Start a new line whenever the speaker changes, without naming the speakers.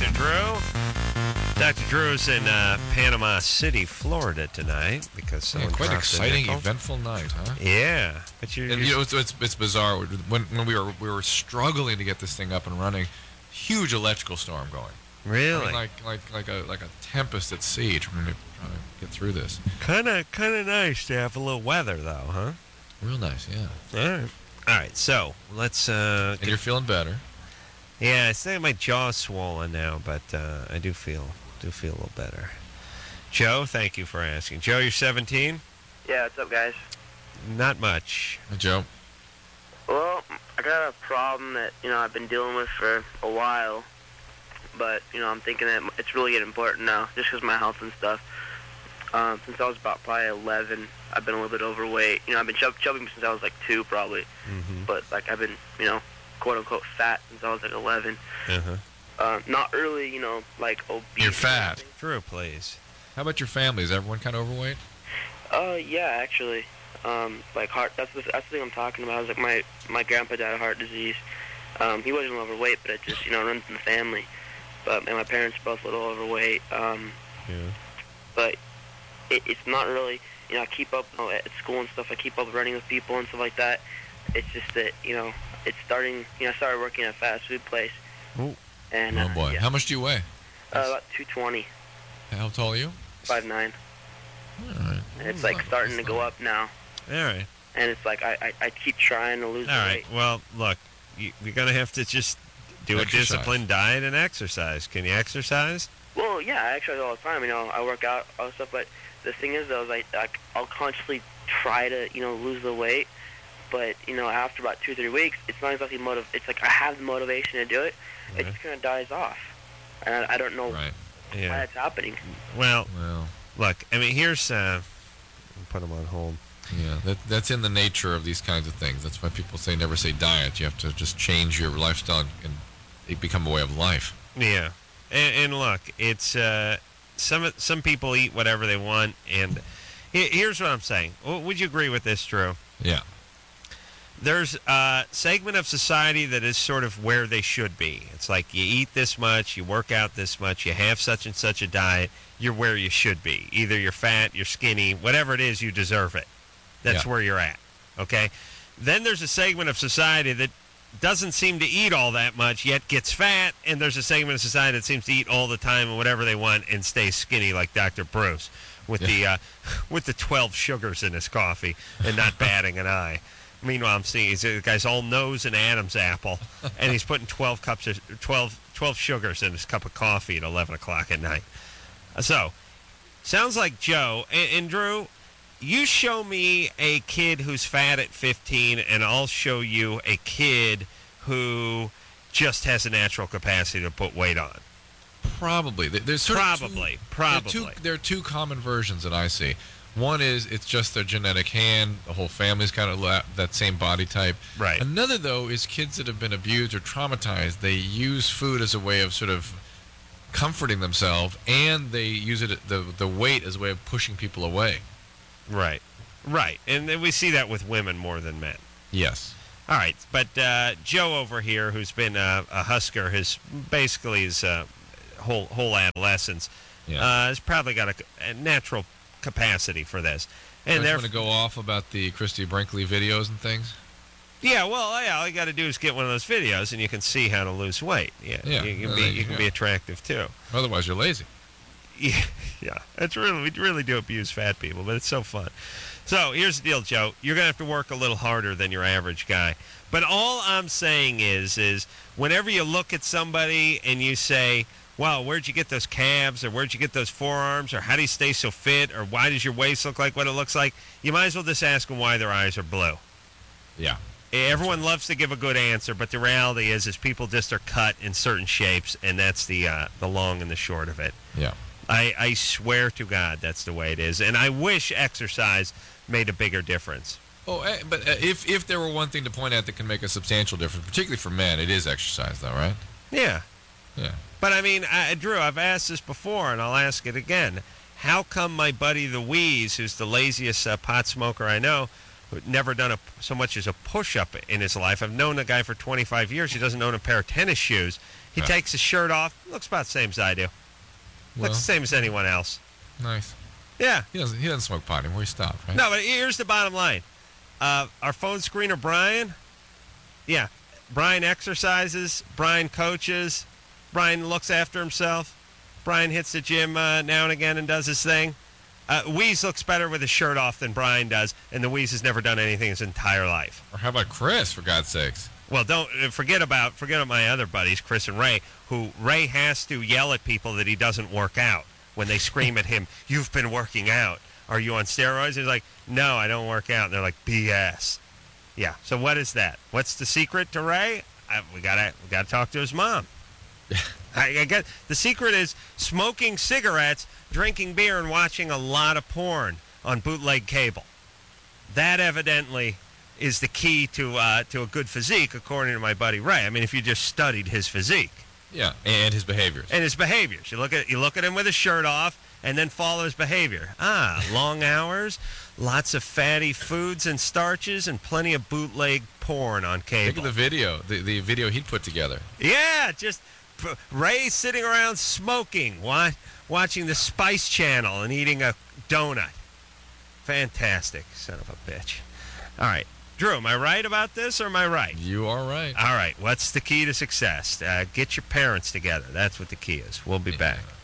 Dr. Drew. Dr. Drew's in Panama City, Florida tonight because someone
quite
dropped a
exciting,
nickel.
eventful night, huh?
Yeah, but
And it's bizarre. When we were struggling to get this thing up and running, huge electrical storm going.
Really?
I mean, like a tempest at sea trying to get through this.
Kind of nice to have a little weather, though, huh?
Real nice, yeah.
All right. So let's.
And you're feeling better.
Yeah, I say my jaw's swollen now, but I do feel a little better. Joe, thank you for asking. Joe, you're 17?
Yeah, what's up, guys?
Not much.
Hey, Joe.
Well, I got a problem that, I've been dealing with for a while, but, I'm thinking that it's really getting important now, just because of my health and stuff. Since I was about probably 11, I've been a little bit overweight. I've been chubby since I was like 2, probably.
Mm-hmm.
But, I've been, quote-unquote fat since I was like 11.
Uh-huh.
Not really, like obese.
You're fat.
Drew, please.
How about your family? Is everyone kind of overweight?
Yeah, actually. Like heart. That's the thing I'm talking about. Is like my grandpa died of heart disease. He wasn't overweight, but it just runs in the family. But and my parents are both a little overweight.
Yeah.
But it's not really. I keep up at school and stuff. I keep up running with people and stuff like that. It's just that it's starting. I started working at a fast food place.
Ooh.
And
Oh boy.
yeah.
How much do you weigh?
About 220,
How tall are you?
5'9".
All right.
And it's like starting to go up now.
All right.
And it's like I keep trying to lose
All
the
right.
weight.
Well, look, you're going to have to just do
Exercise.
a disciplined diet and exercise. Can you exercise?
Well, yeah, I exercise all the time. I work out, all stuff. But the thing is, though, is I'll consciously try to, lose the weight. But after about 2 or 3 weeks, it's not exactly It's like I have the motivation to do it.
Yeah.
It just kind of dies off, and I don't know
Right.
why
Yeah.
it's happening.
Well,
Well,
look, I mean, here's... I'll put them on hold.
yeah, that's in the nature of these kinds of things. That's why people say never say diet. You have to just change your lifestyle and it become a way of life.
Yeah. And look, it's... some people eat whatever they want, and here's what I'm saying. Would you agree with this, Drew?
Yeah.
There's a segment of society that is sort of where they should be. It's like you eat this much, you work out this much, you have such and such a diet, you're where you should be. Either you're fat, you're skinny, whatever it is, you deserve it. That's
Yeah.
where you're at, okay? Then there's a segment of society that doesn't seem to eat all that much, yet gets fat, and there's a segment of society that seems to eat all the time and whatever they want and stays skinny like Dr. Bruce with the 12 sugars in his coffee and not batting an eye. Meanwhile, I'm seeing the guy's all nose and Adam's apple, and he's putting 12 sugars in his cup of coffee at 11 o'clock at night. So, sounds like Joe. And Drew, you show me a kid who's fat at 15, and I'll show you a kid who just has a natural capacity to put weight on.
Probably. There's sort
Probably.
There are two common versions that I see. One is it's just their genetic hand. The whole family's kind of that same body type.
Right.
Another, though, is kids that have been abused or traumatized. They use food as a way of sort of comforting themselves, and they use it the weight as a way of pushing people away.
Right. And then we see that with women more than men.
Yes.
All right, but Joe over here, who's been a Husker, his whole adolescence, has probably got a natural capacity for this. And
they're
they're
going to go off about the Christy Brinkley videos and things.
Yeah, well, all you got to do is get one of those videos, and you can see how to lose weight. Yeah. You can be attractive too.
Otherwise, you're lazy.
Yeah, we really do abuse fat people, but it's so fun. So here's the deal, Joe. You're gonna have to work a little harder than your average guy. But all I'm saying is whenever you look at somebody and you say, "Wow, where'd you get those calves?" or "Where'd you get those forearms?" or "How do you stay so fit?" or "Why does your waist look like what it looks like?" you might as well just ask them why their eyes are blue.
Yeah.
Everyone loves to give a good answer, but the reality is people just are cut in certain shapes, and that's the long and the short of it.
Yeah.
I swear to God that's the way it is. And I wish exercise made a bigger difference.
Oh, but if there were one thing to point out that can make a substantial difference, particularly for men, it is exercise, though, right?
Yeah.
Yeah.
But, I mean, Drew, I've asked this before, and I'll ask it again. How come my buddy the Wheeze, who's the laziest pot smoker I know, never done so much as a push-up in his life? I've known the guy for 25 years. He doesn't own a pair of tennis shoes. He takes his shirt off. Looks about the same as I do.
Well,
Looks the same as anyone else.
nice.
Yeah.
He doesn't smoke pot anymore. He stopped, right?
No, but here's the bottom line. Our phone screener, Brian, yeah, Brian exercises, Brian coaches, Brian looks after himself, Brian hits the gym now and again and does his thing. Weeze looks better with his shirt off than Brian does, and the Weeze has never done anything his entire life.
Or how about Chris, for God's sakes?
Well, don't forget about my other buddies, Chris and Ray, who Ray has to yell at people that he doesn't work out when they scream at him, "You've been working out. Are you on steroids?" He's like, "No, I don't work out." And they're like, "BS." Yeah. So what is that? What's the secret to Ray? We gotta talk to his mom. I guess the secret is smoking cigarettes, drinking beer, and watching a lot of porn on bootleg cable. That evidently is the key to a good physique, according to my buddy Ray. I mean, if you just studied his physique.
Yeah, and his behaviors.
And his behaviors. You look at him with his shirt off, and then follow his behavior. Long hours, lots of fatty foods and starches, and plenty of bootleg porn on cable.
Think of the video, the video he'd put together.
Yeah, just Ray sitting around smoking, watching the Spice Channel and eating a donut. Fantastic, son of a bitch. All right. Drew, am I right about this, or am I right?
You are right.
All right. What's the key to success? Get your parents together. That's what the key is. We'll be back.